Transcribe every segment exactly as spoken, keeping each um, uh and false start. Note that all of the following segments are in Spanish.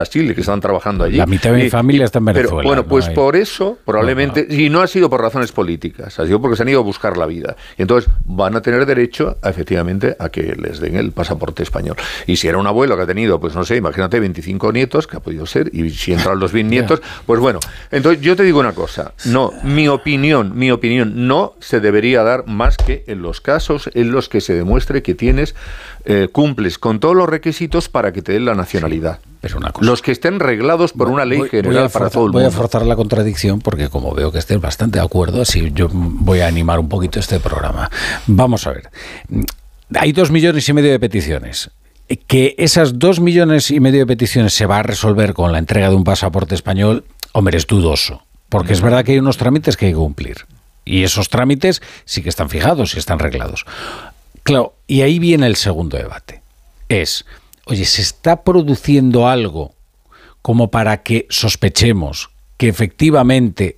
Chile, que están trabajando allí. La mitad de mi y, familia está en Venezuela. Pero, bueno, pues no hay... por eso, probablemente, no, no. y no ha sido por razones políticas, ha sido porque se han ido a buscar la vida. Y entonces van a tener derecho, a, efectivamente, a que les den el pasaporte español. Y si era un abuelo que ha tenido, pues no sé, imagínate, veinticinco nietos, que ha podido ser, y si entran los bisnietos, pues bueno. Entonces yo te digo una cosa, no, mi opinión, mi opinión, no se debería dar más que en los casos en los que se demuestre que tienes, eh, cumples con todos los requisitos para que te den la nacionalidad. Sí. Pero una cosa. Los que estén reglados por una ley voy, general voy forzar, para todo el voy mundo. Voy a forzar la contradicción porque como veo que estés bastante de acuerdo, así yo voy a animar un poquito este programa. Vamos a ver. Hay dos millones y medio de peticiones. Que esas dos millones y medio de peticiones se va a resolver con la entrega de un pasaporte español, hombre, es dudoso. Porque es verdad que hay unos trámites que hay que cumplir. Y esos trámites sí que están fijados y están reglados. Claro, y ahí viene el segundo debate. Es... Oye, ¿se está produciendo algo como para que sospechemos que efectivamente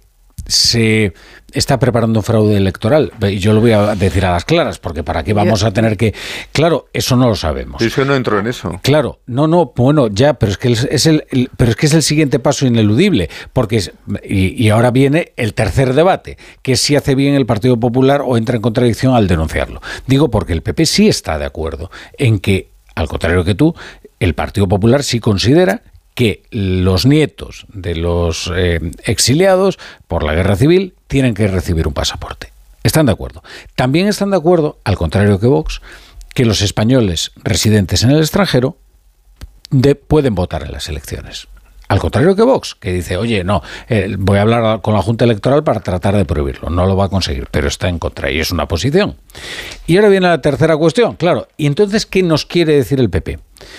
se está preparando un fraude electoral? Y yo lo voy a decir a las claras, porque ¿para qué vamos a tener que...? Claro, eso no lo sabemos. Yo es que no entro en eso. Claro, no, no, bueno, ya, pero es que es el, el, pero es que es el siguiente paso ineludible, porque es, y, y ahora viene el tercer debate, que es si hace bien el Partido Popular o entra en contradicción al denunciarlo. Digo porque el P P sí está de acuerdo en que, al contrario que tú, el Partido Popular sí considera que los nietos de los eh, exiliados por la guerra civil tienen que recibir un pasaporte. Están de acuerdo. También están de acuerdo, al contrario que Vox, que los españoles residentes en el extranjero de, pueden votar en las elecciones. Al contrario que Vox, que dice, oye, no, eh, voy a hablar con la Junta Electoral para tratar de prohibirlo. No lo va a conseguir, pero está en contra y es una posición. Y ahora viene la tercera cuestión, claro. ¿Y entonces qué nos quiere decir el P P?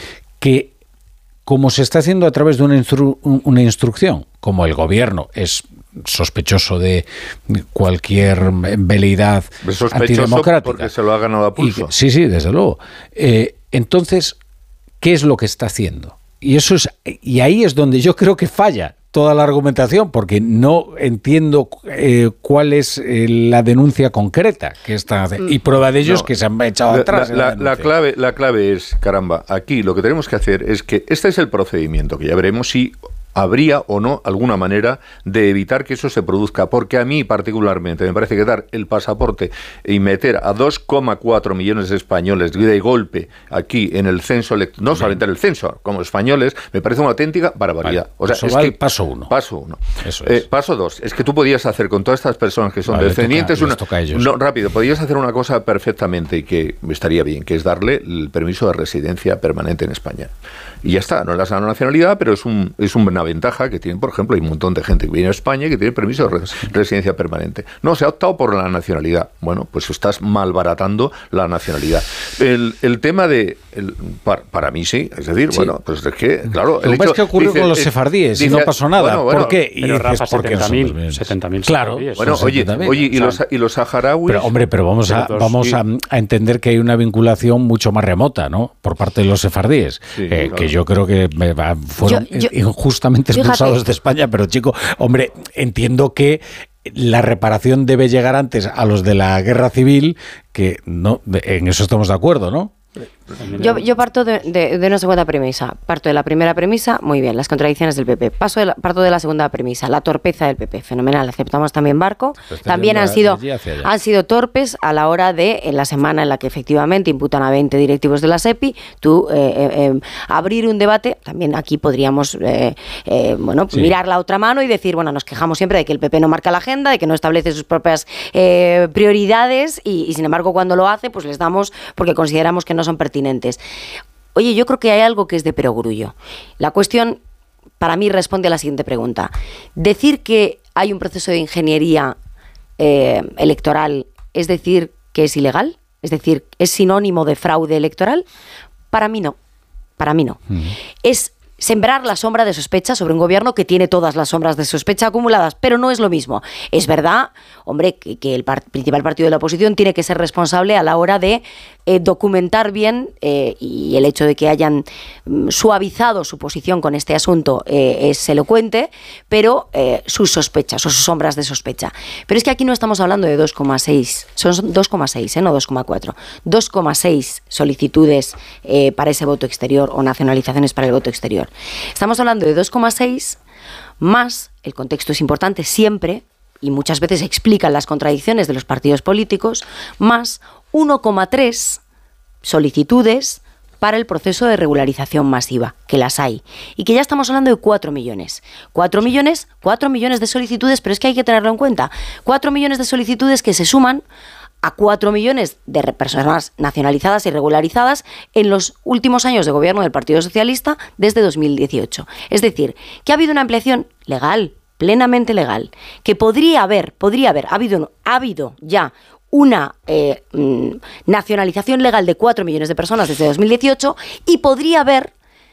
Que como se está haciendo a través de una, instru- una instrucción, como el gobierno es sospechoso de cualquier veleidad antidemocrática. Porque se lo ha ganado a pulso. Y, sí, sí, desde luego. Eh, entonces, ¿qué es lo que está haciendo? Y eso es, y ahí es donde yo creo que falla toda la argumentación, porque no entiendo eh, cuál es eh, la denuncia concreta que está y prueba de ello es no, que se han echado la, atrás. La, la, la, clave, la clave es, caramba, aquí lo que tenemos que hacer es que este es el procedimiento, que ya veremos si habría o no alguna manera de evitar que eso se produzca, porque a mí particularmente me parece que dar el pasaporte y meter a dos coma cuatro millones de españoles de golpe aquí en el censo, no solamente en el censo, como españoles, me parece una auténtica barbaridad. Vale, o sea, es que paso uno. Paso uno. Eso eh, es. Paso dos. Es que tú podías hacer con todas estas personas que son vale, descendientes toca, una, toca a ellos. No, rápido, podías hacer una cosa perfectamente y que estaría bien, que es darle el permiso de residencia permanente en España. Y ya está, no le das la nacionalidad, pero es, un, es una ventaja que tienen, por ejemplo, hay un montón de gente que viene a España y que tiene permiso de res, residencia permanente. No, se ha optado por la nacionalidad. Bueno, pues estás malbaratando la nacionalidad. El, el tema de... El, para, para mí sí, es decir, sí. bueno, pues es que, claro... Lo que es que ocurrió dice, con los sefardíes y no pasó nada. Bueno, bueno, ¿por qué? Y pero dices, Rafa, setenta mil Claro. Bueno, oye, oye ¿y, los, ¿y los saharauis? Pero, hombre, pero vamos, a, vamos a, a entender que hay una vinculación mucho más remota, ¿no? Por parte de los sefardíes, sí, eh, claro. que yo creo que fueron yo, yo, injustamente expulsados fíjate. de España, pero chico, hombre, entiendo que la reparación debe llegar antes a los de la guerra civil, que no, en eso estamos de acuerdo, ¿no? Yo, yo parto de, de, de una segunda premisa. Parto de la primera premisa, muy bien, las contradicciones del P P. Paso de la, parto de la segunda premisa, la torpeza del P P. Fenomenal, aceptamos también Barco. También han sido, han sido torpes a la hora de, en la semana en la que efectivamente imputan a veinte directivos de la SEPI, tú eh, eh, eh, abrir un debate. También aquí podríamos eh, eh, bueno, sí. mirar la otra mano y decir, bueno, nos quejamos siempre de que el P P no marca la agenda, de que no establece sus propias eh, prioridades y, y sin embargo cuando lo hace, pues les damos porque consideramos que no son pertinentes. Oye, yo creo que hay algo que es de perogrullo. La cuestión, para mí, responde a la siguiente pregunta. Decir que hay un proceso de ingeniería eh, electoral, ¿es decir que es ilegal? ¿Es decir, es sinónimo de fraude electoral? Para mí no. Para mí no. Mm. Es sembrar la sombra de sospecha sobre un gobierno que tiene todas las sombras de sospecha acumuladas, pero no es lo mismo. Es verdad, hombre, que, que el par- principal partido de la oposición tiene que ser responsable a la hora de eh, documentar bien eh, y el hecho de que hayan mm, suavizado su posición con este asunto eh, es elocuente, pero eh, sus sospechas o sus sombras de sospecha. Pero es que aquí no estamos hablando de dos coma seis, son dos coma seis, ¿eh? No dos coma cuatro, dos coma seis solicitudes eh, para ese voto exterior o nacionalizaciones para el voto exterior. Estamos hablando de dos coma seis más, el contexto es importante siempre, y muchas veces explican las contradicciones de los partidos políticos, más uno coma tres solicitudes para el proceso de regularización masiva, que las hay, y que ya estamos hablando de cuatro millones. cuatro millones, cuatro millones de solicitudes, pero es que hay que tenerlo en cuenta. cuatro millones de solicitudes que se suman a cuatro millones de personas nacionalizadas y regularizadas en los últimos años de gobierno del Partido Socialista desde dos mil dieciocho. Es decir, que ha habido una ampliación legal, plenamente legal, que podría haber, podría haber, ha habido, ha habido ya una eh, nacionalización legal de cuatro millones de personas desde dos mil dieciocho y podría haber,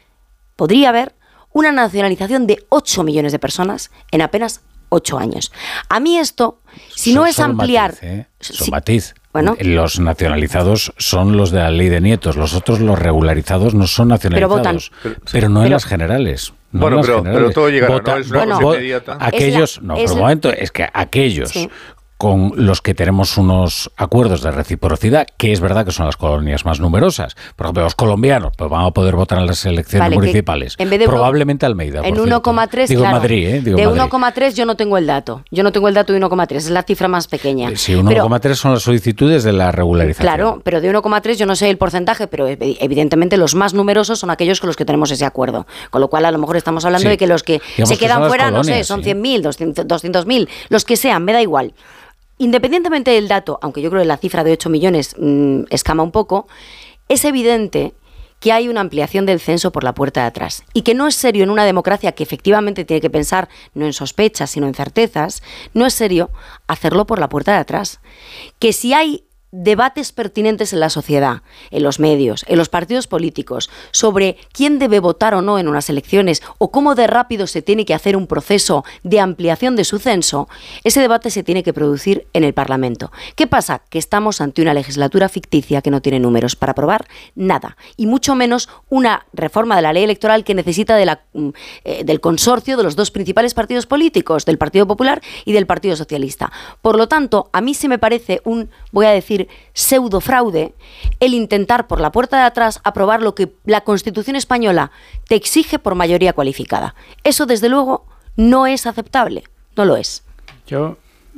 podría haber una nacionalización de ocho millones de personas en apenas ocho años. A mí esto, si no es ampliar... Matiz, ¿eh? Son matiz. Bueno, los nacionalizados son los de la ley de nietos, los otros, los regularizados, no son nacionalizados. Pero, votan. pero no pero, en las generales. No bueno, en las pero, generales. pero todo llegará, Vota, ¿no? Es una bueno, cosa inmediata. Aquellos, la, no, pero un momento, es que aquellos... Sí. con los que tenemos unos acuerdos de reciprocidad, que es verdad que son las colonias más numerosas. Por ejemplo, los colombianos pues van a poder votar en las elecciones vale, municipales. En vez de probablemente uno, Almeida. En uno coma tres, digo claro. Madrid, ¿eh? Digo de Madrid. uno coma tres yo no tengo el dato. Yo no tengo el dato de uno coma tres, es la cifra más pequeña. Sí, uno coma tres son las solicitudes de la regularización. Claro, pero de uno coma tres yo no sé el porcentaje, pero evidentemente los más numerosos son aquellos con los que tenemos ese acuerdo. Con lo cual a lo mejor estamos hablando sí. de que los que Digamos se quedan que fuera, colonias, no sé, son sí. cien mil, doscientos mil, los que sean, me da igual. Independientemente del dato, aunque yo creo que la cifra de ocho millones mmm, escama un poco, es evidente que hay una ampliación del censo por la puerta de atrás y que no es serio en una democracia que efectivamente tiene que pensar no en sospechas, sino en certezas, no es serio hacerlo por la puerta de atrás. Que si hay debates pertinentes en la sociedad, en los medios, en los partidos políticos, sobre quién debe votar o no en unas elecciones o cómo de rápido se tiene que hacer un proceso de ampliación de su censo, ese debate se tiene que producir en el Parlamento. ¿Qué pasa? Que estamos ante una legislatura ficticia que no tiene números para aprobar nada, y mucho menos una reforma de la ley electoral que necesita de la, eh, del consorcio de los dos principales partidos políticos, del Partido Popular y del Partido Socialista. Por lo tanto, a mí se me parece un, voy a decir, pseudo fraude el intentar por la puerta de atrás aprobar lo que la Constitución española te exige por mayoría cualificada. Eso desde luego no es aceptable, no lo es. Yo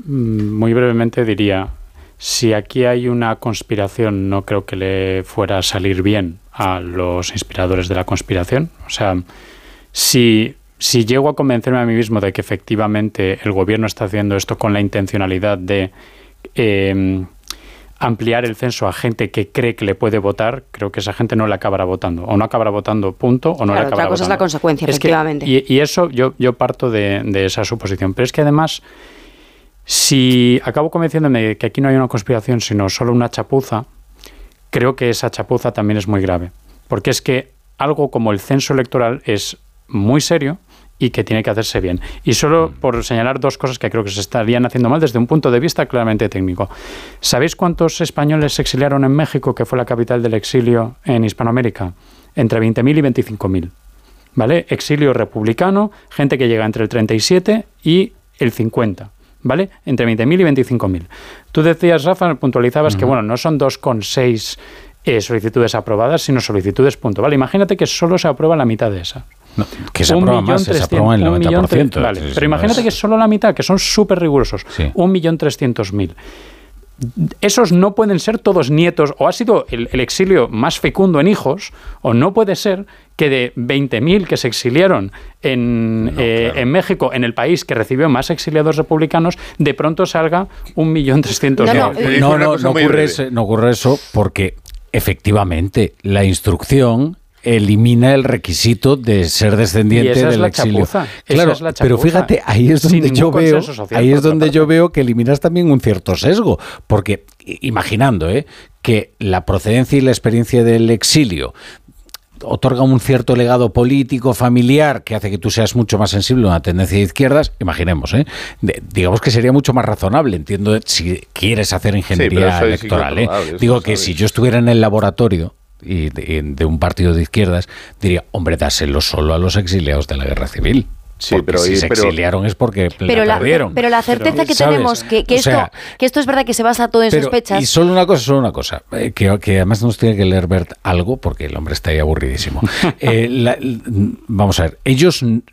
muy brevemente diría, si aquí hay una conspiración, no creo que le fuera a salir bien a los inspiradores de la conspiración. O sea, si si llego a convencerme a mí mismo de que efectivamente el gobierno está haciendo esto con la intencionalidad de eh, ampliar el censo a gente que cree que le puede votar, creo que esa gente no le acabará votando. O no acabará votando, punto, o no claro, le acabará votando. Otra cosa es la consecuencia, es efectivamente. Que, y, y eso yo, yo parto de, de esa suposición. Pero es que además, si acabo convenciéndome de que aquí no hay una conspiración, sino solo una chapuza, creo que esa chapuza también es muy grave. Porque es que algo como el censo electoral es muy serio y que tiene que hacerse bien. Y solo por señalar dos cosas que creo que se estarían haciendo mal desde un punto de vista claramente técnico. ¿Sabéis cuántos españoles se exiliaron en México, que fue la capital del exilio en Hispanoamérica? Entre veinte mil y veinticinco mil. ¿Vale? Exilio republicano, gente que llega entre el treinta y siete y el cincuenta. ¿Vale? Entre veinte mil y veinticinco mil. Tú decías, Rafa, puntualizabas uh-huh. que bueno, no son dos coma seis eh, solicitudes aprobadas, sino solicitudes punto. ¿Vale? Imagínate que solo se aprueba la mitad de esas. No, que se aprueba más, se aprueba el noventa por ciento. Vale, sí, pero imagínate es... que es solo la mitad, que son súper rigurosos. Sí. un millón trescientos mil. Esos no pueden ser todos nietos, o ha sido el, el exilio más fecundo en hijos, o no puede ser que de veinte mil que se exiliaron en, no, eh, claro. en México, en el país que recibió más exiliados republicanos, de pronto salga un millón trescientos mil. No, no, no, no, ocurre eso, no ocurre eso porque efectivamente la instrucción elimina el requisito de ser descendiente del exilio. Chapuza, claro, es la pero fíjate, ahí es donde yo veo, ahí es donde yo veo que eliminas también un cierto sesgo, porque imaginando, ¿eh? que la procedencia y la experiencia del exilio otorga un cierto legado político, familiar, que hace que tú seas mucho más sensible a una tendencia de izquierdas, imaginemos, ¿eh? De, digamos que sería mucho más razonable, entiendo, si quieres hacer ingeniería sí, electoral. ¿eh? Digo que si yo estuviera en el laboratorio y de, de un partido de izquierdas, diría, hombre, dáselo solo a los exiliados de la guerra civil. Sí, porque pero si y, se pero, exiliaron es porque pero la perdieron. Pero la certeza pero, que ¿sabes? tenemos que, que, esto, o sea, que esto es verdad que se basa todo en pero, sospechas. Y solo una cosa, solo una cosa, eh, que, que además nos tiene que leer Bert algo, porque el hombre está ahí aburridísimo. eh, la, vamos a ver, ellos